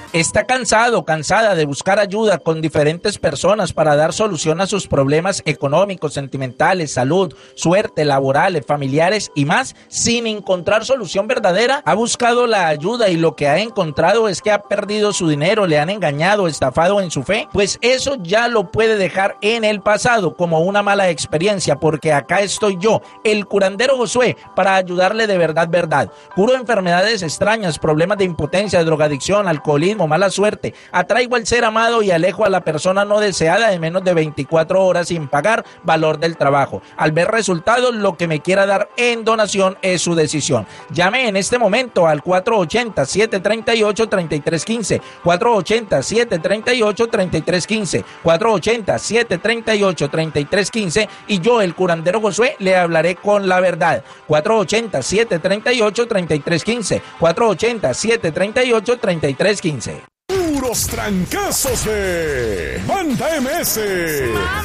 Está cansada de buscar ayuda con diferentes personas para dar solución a sus problemas económicos, sentimentales, salud, suerte, laborales, familiares y más, sin encontrar solución verdadera. Ha buscado la ayuda y lo que ha encontrado es que ha perdido su dinero, le han engañado, estafado en su fe. Pues eso ya lo puede dejar en el pasado como una mala experiencia, porque acá estoy yo, el curandero Josué, para ayudarle de verdad. Curo enfermedades extrañas, problemas de impotencia, de drogadicción, alcoholismo, mala suerte. Atraigo al ser amado y alejo a la persona no deseada de menos de 24 horas sin pagar valor del trabajo. Al ver resultados, lo que me quiera dar en donación es su decisión. Llame en este momento al 480-738-3315, 480-738-3315, 480-738-3315 y yo, el curandero Josué, le hablaré con la verdad. 480-738-3315, 480-738-3315. Puros trancazos de Banda MS.